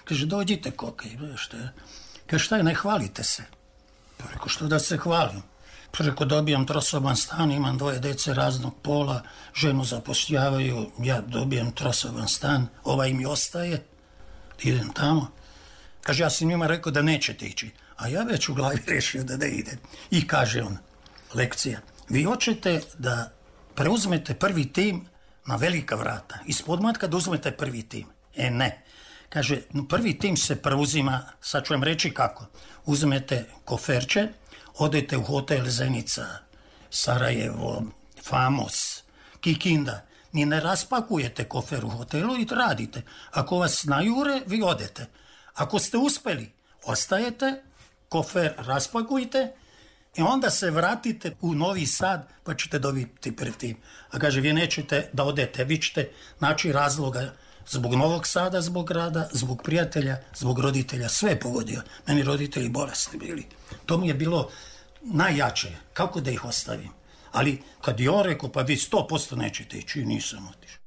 Kaže, dođite kokaj, šta je? Kaže, šta je, ne hvalite se. Pa rekao, što da se hvalim? Pa rekao, dobijam trosoban stan, imam 2 dece raznog pola, ženu zapošljavaju, ja dobijem trosoban stan, ovaj mi ostaje, idem tamo. Kaže, ja sam njima rekao da nećete ići, a ja već u glavi rešio da ne idem. I kaže on, lekcija, vi hoćete da preuzmete prvi tim na velika vrata, iz podmlatka da uzmete prvi tim. Ne. Kaže, prvi tim se preuzima, sad ću vam reći kako. Uzmete koferče, odete u hotel Zenica, Sarajevo, Famos, Kikinda. Ni ne raspakujete kofer u hotelu i radite. Ako vas najure, vi odete. Ako ste uspeli, ostajete, kofer raspakujte i onda se vratite u Novi Sad pa ćete dobiti prvi tim. A kaže, vi nećete da odete, vi ćete naći razloga zbog Novog Sada, zbog grada, zbog prijatelja, zbog roditelja, sve je pogodio. Meni roditelji bolesni bili. To mi je bilo najjače, kako da ih ostavim. Ali kad je on rekao, pa vi 100% nećete ići, nisam otišao.